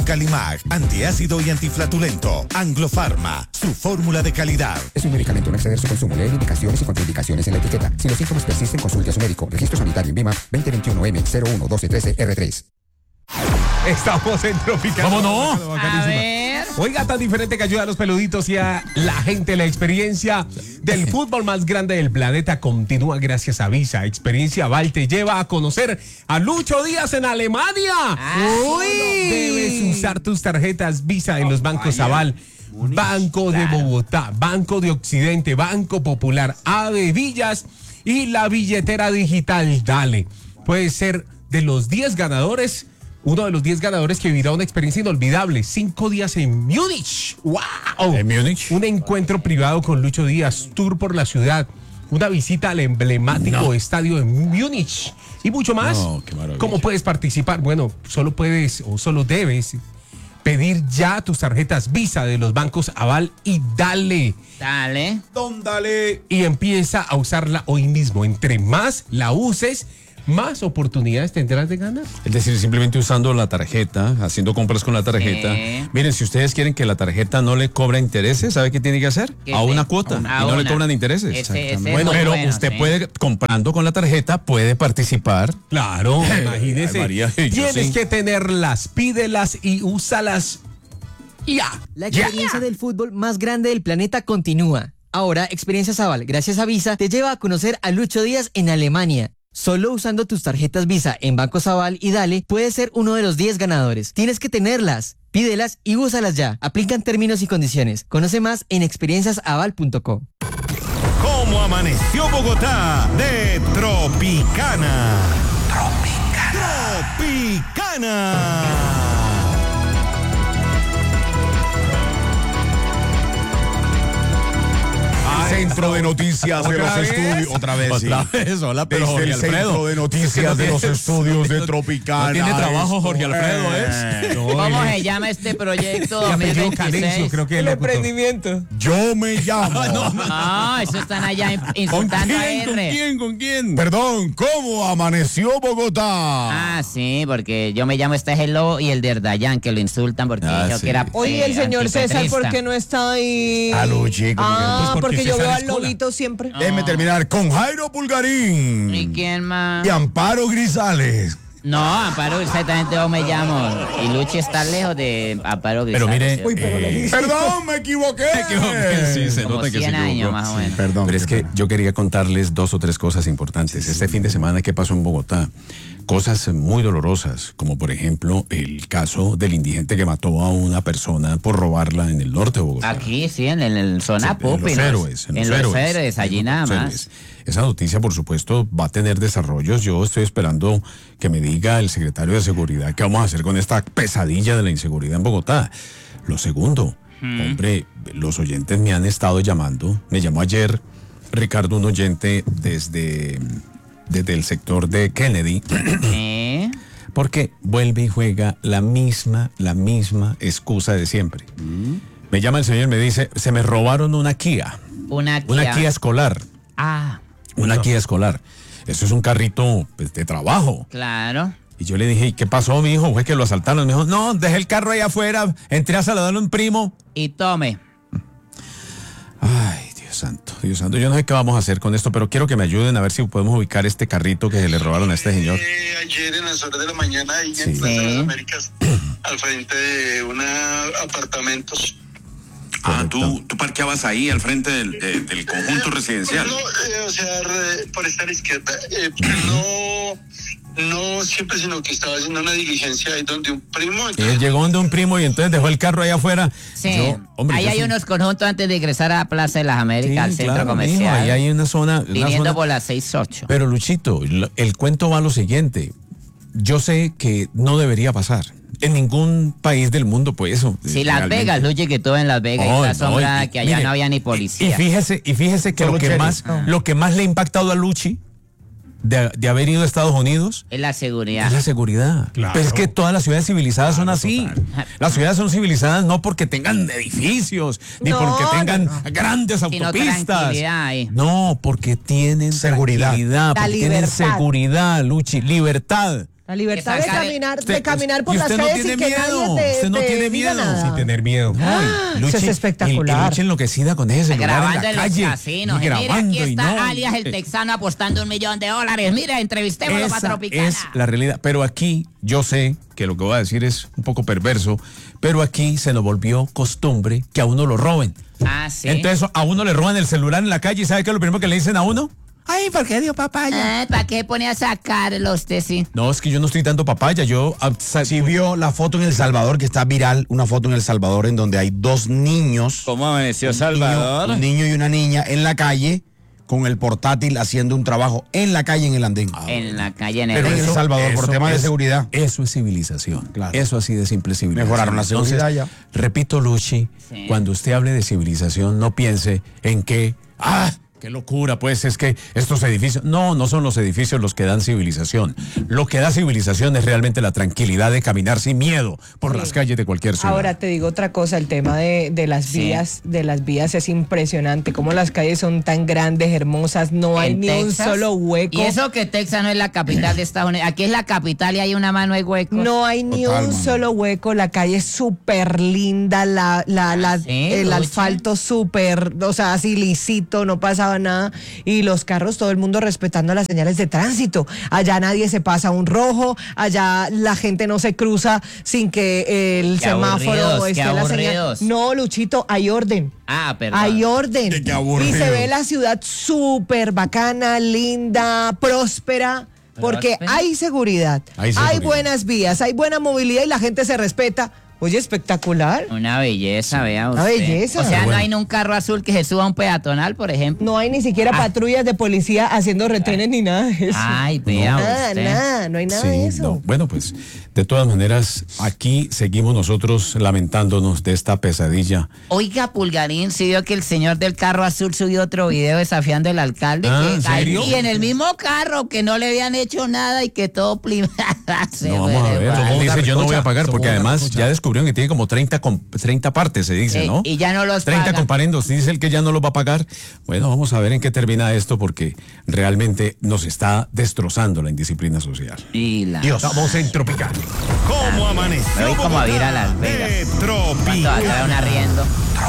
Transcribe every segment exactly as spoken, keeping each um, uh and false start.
Calimac, antiácido y antiflatulento. Anglofarma, su fórmula de calidad. Es un medicamento, no exceder su consumo. Lee indicaciones y contraindicaciones en la etiqueta. Si los síntomas persisten, consulte a su médico. Registro sanitario en B I M A veinte veintiuno M cero uno doce trece R tres. Estamos en Tropical. ¿Cómo no? A ver. Oiga, tan diferente que ayuda a los peluditos y a la gente. La experiencia del fútbol más grande del planeta continúa gracias a Visa. Experiencia Aval te lleva a conocer a Lucho Díaz en Alemania. Uy. Debes usar tus tarjetas Visa en los bancos Aval. Banco de Bogotá, Banco de Occidente, Banco Popular, Ave Villas y la billetera digital Dale. Puedes ser de los diez ganadores. Uno de los diez ganadores que vivirá una experiencia inolvidable. Cinco días en Múnich. ¡Wow! ¿En Múnich? Un encuentro privado con Lucho Díaz. Tour por la ciudad. Una visita al emblemático No. estadio de Múnich. Y mucho más. No, qué maravilla. ¿Cómo puedes participar? Bueno, solo puedes o solo debes pedir ya tus tarjetas Visa de los bancos Aval y Dale. Dale. Don Dale. Y empieza a usarla hoy mismo. Entre más la uses, más oportunidades tendrás de ganar. Es decir, simplemente usando la tarjeta, haciendo compras con la tarjeta. Sí. Miren, si ustedes quieren que la tarjeta no le cobra intereses, ¿sabe qué tiene que hacer? ¿Qué A sí? una cuota. A y no le una. cobran intereses. Ese- ese es bueno, muy pero bueno, usted sí. puede, comprando con la tarjeta, puede participar. Claro, imagínese. Ay, María, yo Tienes sí. que tenerlas, pídelas y úsalas ya. La Ya. experiencia del fútbol más grande del planeta continúa. Ahora, Experiencias Aval, gracias a Visa, te lleva a conocer a Lucho Díaz en Alemania. Solo usando tus tarjetas Visa en Bancos Aval y Dale, puedes ser uno de los diez ganadores. Tienes que tenerlas, pídelas y úsalas ya. Aplican términos y condiciones. Conoce más en experiencias aval punto com. ¿Cómo amaneció Bogotá? De Tropicana. Tropicana. Tropicana. Centro de Noticias de los ¿Otra vez? estudios. Otra vez, sí. Otra vez, hola, pero Desde Jorge el Alfredo. Centro de Noticias de los estudios de Tropicana. No tiene trabajo, Jorge Esto Alfredo, es. ¿es? ¿Cómo se llama este proyecto Y dos mil apellido Calencio, veintiséis? creo que el emprendimiento. Yo me llamo. No, eso están allá in- ¿Con insultando a quién? ¿Con R. quién? ¿Con quién? Perdón, ¿cómo amaneció Bogotá? Ah, sí, porque yo me llamo este es el lobo y el de Dayan, que lo insultan porque Ah, dijo sí. que era. Oye, el eh, señor César, ¿por antipetrista. qué no está ahí? A Luchi, como Ah, Pues porque porque yo César veo es al cola. lobito siempre. que- Déjeme terminar con Jairo Pulgarín. ¿Y quién más? Y Amparo Grisales. No, Amparo, exactamente yo me llamo. Y Luchi está lejos de Amparo Pero Grisales. mire, eh, Perdón, me equivoqué. me equivoqué, sí, se Como nota que se cien años equivocó. más o menos. Perdón. Pero es que yo quería contarles dos o tres cosas importantes. Este fin de semana, ¿qué pasó en Bogotá? Cosas muy dolorosas, como por ejemplo el caso del indigente que mató a una persona por robarla en el norte de Bogotá. Aquí, sí, en el, en el zona Sí, pop. en los héroes, En los héroes, allí en nada los más. héroes. Esa noticia, por supuesto, va a tener desarrollos. Yo estoy esperando que me diga el secretario de Seguridad qué vamos a hacer con esta pesadilla de la inseguridad en Bogotá. Lo segundo, hombre, los oyentes me han estado llamando. Me llamó ayer Ricardo, un oyente desde, desde el sector de Kennedy. ¿Eh? Porque vuelve y juega la misma, la misma excusa de siempre. Me llama el señor y me dice, se me robaron una Kia, Una Kia. una Kia escolar, Ah, una Kia escolar. Eso es un carrito pues, de trabajo. claro. Y yo le dije, ¿y qué pasó, mi hijo? ¿Fue que lo asaltaron? Me dijo, no, dejé el carro ahí afuera, entré a saludarle a un primo. Y tome. Ay, Dios santo, Dios santo. Yo no sé qué vamos a hacer con esto, pero quiero que me ayuden a ver si podemos ubicar este carrito que se le robaron a este señor. Eh, ayer en las horas de la mañana ahí Sí. en Plaza de Sí. las Américas, al frente de una apartamentos. Ah, tú, tú parqueabas ahí al frente del, de- del conjunto residencial. No, eh, o sea, re- por estar izquierda. Eh, no, no siempre, sino que estaba haciendo una diligencia ahí donde un primo. Y él entonces- llegó donde un primo y entonces dejó el carro ahí afuera. Sí. Yo, hombre, ahí yo hay soy- unos conjuntos antes de ingresar a Plaza de las Américas, Sí, al centro claro, comercial. mijo, ahí hay una zona, una Viniendo zona- por las seis ocho. Pero Luchito, lo- el cuento va a lo siguiente. Yo sé que no debería pasar. En ningún país del mundo, pues eso. Sí, Las realmente. Vegas, Luchi, que todo en Las Vegas, Oh, y la no, sombra y- que allá mire, no había ni Y, y policía. fíjese, y fíjese que Solo lo que cheles. más, lo que más le ha impactado a Luchi de, de haber ido a Estados Unidos Es la seguridad. es la seguridad. Claro. Pero es que todas las ciudades civilizadas son así. Las ciudades son civilizadas no porque tengan edificios, ni No, porque tengan no, grandes Sino autopistas. tranquilidad ahí. No, porque tienen Seguridad. tranquilidad, La porque tienen libertad. seguridad, Luchi, libertad. La libertad de Que saca de- caminar, de Usted- caminar por y las usted no calles tiene y que miedo, nadie te, usted no te tiene diga miedo, nada. Sin tener miedo. Eso es espectacular. Y, y Luchi enloquecida con ese celular Grabando en la en los calle. casinos. y Y mira, grabando aquí y está no. alias el Eh, texano apostando un millón de dólares. Mira, entrevistémoslo para Esa Tropicana. es la realidad. Pero aquí, yo sé que lo que voy a decir es un poco perverso, pero aquí se nos volvió costumbre que a uno lo roben. Ah, sí. Entonces a uno le roban el celular en la calle y ¿sabe qué es lo primero que le dicen a uno? Ay, ¿por qué dio papaya? Ah, ¿para qué pone a sacarlo usted, sí? No, es que yo no estoy dando papaya, yo... ah, sa- Si vio la foto en El Salvador, que está viral, una foto en El Salvador en donde hay dos niños. ¿Cómo amaneció un Salvador? niño- un niño y una niña en la calle con el portátil haciendo un trabajo en la calle, en el andén. En la calle, en el... Pero en El Salvador, por temas de es- seguridad. Eso es civilización. Claro. Eso así de simple civilización. Mejoraron la seguridad Entonces, ya. repito, Luchi, Sí. cuando usted hable de civilización, no piense en que, ah, qué locura, pues es que estos edificios, no, no son los edificios los que dan civilización. Lo que da civilización es realmente la tranquilidad de caminar sin miedo por Sí. las calles de cualquier ciudad. Ahora te digo otra cosa, el tema de, de las Sí. vías, de las vías es impresionante, como las calles son tan grandes, hermosas, no hay En ni un Texas. solo hueco. Y eso que Texas no es la capital de Estados Unidos. Aquí es la capital y hay una mano de huecos. No hay ni Total, un mano. solo hueco, la calle es súper linda, la, la, la- sí, el Lucha. asfalto súper, o sea, así lisito, no pasaba nada. Y los carros, todo el mundo respetando las señales de tránsito. Allá nadie se pasa un rojo, allá la gente no se cruza sin que el Qué semáforo aburridos, qué esté la señal. aburridos. No, Luchito, hay orden. Ah, perdón. Hay orden. Qué aburrido. Y se ve la ciudad súper bacana, linda, próspera, porque Próspera. hay seguridad, Hay hay, seguridad. buenas vías, hay buena movilidad y la gente se respeta. Oye, espectacular. Una belleza, vea usted. Una belleza. O sea, Bueno. no hay ni un carro azul que se suba a un peatonal, por ejemplo. No hay ni siquiera Ah. patrullas de policía haciendo retenes ni nada de eso. Ay, vea nada, usted. nada, no hay nada Sí, de eso. no. Bueno, pues de todas maneras, aquí seguimos nosotros lamentándonos de esta pesadilla. Oiga, Pulgarín, sí vio que el señor del carro azul subió otro video desafiando al alcalde. Ah, que ¿en serio? Y en el mismo carro, que no le habían hecho nada y que todo plim- se No, vamos a fue de ver. madre. Él dice, yo no voy a recocha, pagar, porque somos una además recocha. ya descubrieron que tiene como treinta, com- treinta partes, se dice, Sí, ¿no? y ya no los treinta paga. comparendos, dice el que ya no los va a pagar. Bueno, vamos a ver en qué termina esto, porque realmente nos está destrozando la indisciplina social. Y la... Dios. Estamos en Tropical. ¿Cómo amaneció? Me voy como a ir a Las Bogotá? Vegas. De ¿Cuánto va a traer un Tropicana. arriendo?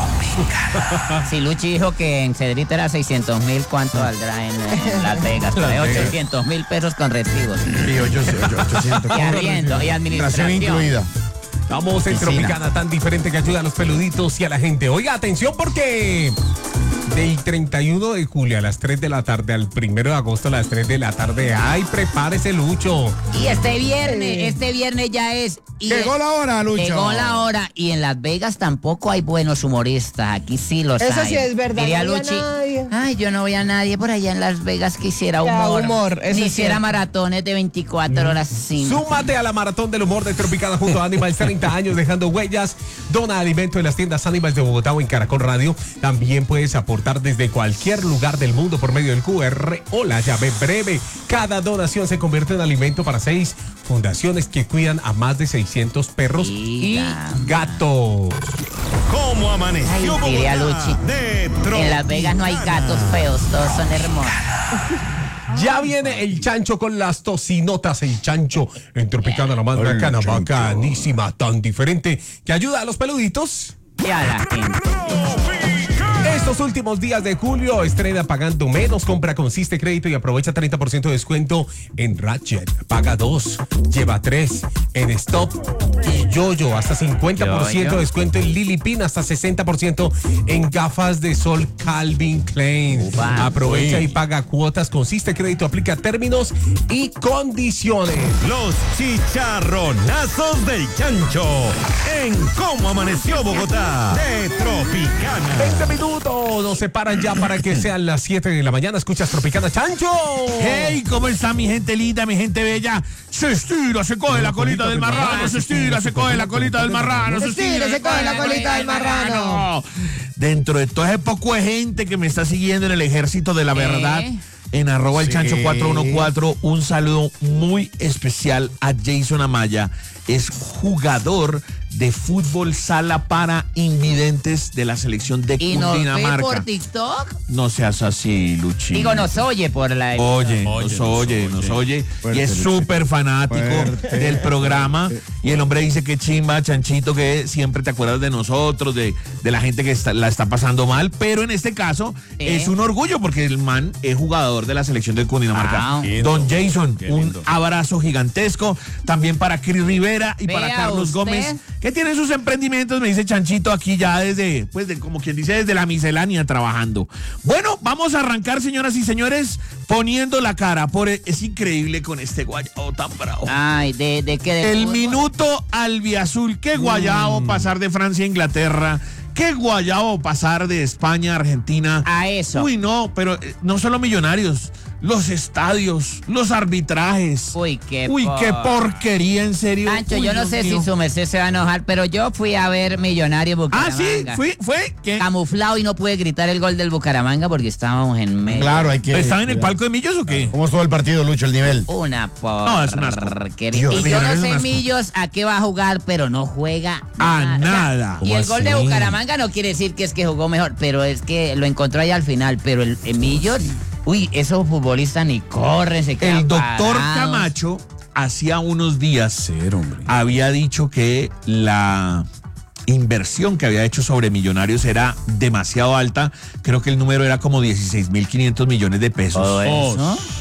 Si Luchi dijo que en Cedrita era seiscientos mil, ¿cuánto valdrá en, en Las Vegas? Trae ochocientos mil pesos con recibos. Y ochocientos. Y arriendo, y administración. incluida. Estamos en Piscina. Tropicana, tan diferente que ayuda a los peluditos y a la gente. Oiga, atención porque del treinta y uno de julio a las tres de la tarde al primero de agosto a las tres de la tarde. ¡Ay, prepárese, Lucho! Y este viernes, este viernes ya es. Y Llegó la hora, Lucho. Llegó la hora. Y en Las Vegas tampoco hay buenos humoristas. Aquí sí los Eso hay. sí es verdad, Diría no voy a Luchi. nadie. Ay, yo no voy a nadie por allá en Las Vegas que hiciera Ya, humor. humor, eso Ni es hiciera cierto. maratones de veinticuatro horas sin. Súmate a la maratón del humor de Tropicana junto a Animals, treinta años dejando huellas. Dona alimento en las tiendas Animals de Bogotá o en Caracol Radio. También puedes aportar desde cualquier lugar del mundo por medio del Q R o la llave breve. Cada donación se convierte en alimento para seis fundaciones que cuidan a más de seiscientos perros y Diga. gatos. ¿Cómo amaneció Ay, Bogotá? diría Luchi. De En Las Vegas no hay gatos feos, todos son hermosos. Ya viene el chancho con las tocinotas, el chancho en Tropicana, la más El bacana, chancho. bacanísima, tan diferente que ayuda a los peluditos. Y a la gente. Estos últimos días de julio estrena pagando menos, compra con Siste Crédito y aprovecha treinta por ciento de descuento en Ratchet. Paga dos, lleva tres en Stop y Yoyo, hasta cincuenta por ciento Yo-Yo. de descuento en Lily Pin, hasta sesenta por ciento en gafas de sol Calvin Klein. Upa. Aprovecha Uy. y paga cuotas con Siste Crédito, aplica términos y condiciones. Los chicharronazos del chancho. En ¿Cómo amaneció Bogotá? De Tropicana. veinte minutos nos separan ya para que sean las siete de la mañana. Escuchas Tropicana, chancho. Hey, ¿cómo está mi gente linda, mi gente bella? Se estira, se coge la colita del marrano, se estira, se coge la colita del marrano, se estira, se coge la colita del marrano. Dentro de todo ese poco de gente que me está siguiendo en el ejército de la verdad, ¿Eh? en arroba el Sí. chancho cuatro uno cuatro, un saludo muy especial a Jason Amaya, es jugador de fútbol sala para invidentes de la selección de ¿Y nos ve Cundinamarca. por TikTok? No seas así, Luchi. Digo, nos oye por la... Oye, Oye, nos oye, nos oye. Fuerte, Y es Luchi. súper fanático Fuerte. del programa. Y el hombre dice que chimba, Chanchito, que siempre te acuerdas de nosotros, de, de la gente que está- la está pasando mal. Pero en este caso ¿Eh? es un orgullo porque el man es jugador de la selección de Cundinamarca. Ah, Don Jason, Qué un lindo. abrazo gigantesco. También para Cris Rivera y para Vea Carlos usted. Gómez, que tienen sus emprendimientos, me dice Chanchito, aquí ya desde, pues, de, como quien dice, desde la miscelánea trabajando. Bueno, vamos a arrancar, señoras y señores, poniendo la cara. Por, es increíble con este guayabo tan bravo. Ay, ¿de, de qué? ¿De El fútbol? minuto albiazul. Qué guayabo pasar de Francia a Inglaterra. Qué guayabo pasar de España a Argentina. A eso. Uy, no, pero eh, no solo Millonarios. Los estadios, los arbitrajes. Uy, qué Uy, qué por- porquería, en serio. Pancho, Uy, yo no Dios sé mío. si su merced se va a enojar, pero yo fui a ver Millonarios Ah, Bucaramanga. sí, fue, fue. ¿Qué? Camuflado y no pude gritar el gol del Bucaramanga porque estábamos en medio. Claro, hay que. ¿Estaba en el palco de Millos o qué? ¿Cómo estuvo el partido, Lucho, el nivel? Una No, es un asco. porquería. Dios Y mío, yo no es un sé asco. Millos a qué va a jugar, pero no juega A O sea, nada. y ¿Cómo el gol de así? Bucaramanga no quiere decir que es que jugó mejor, pero es que lo encontró ahí al final. Pero el, el Millos, uy, esos futbolistas ni corren, se quedan El doctor parados. Camacho, hacía unos días, Ser, hombre. había dicho que la inversión que había hecho sobre Millonarios era demasiado alta. Creo que el número era como dieciséis mil quinientos millones de pesos. Todo eso.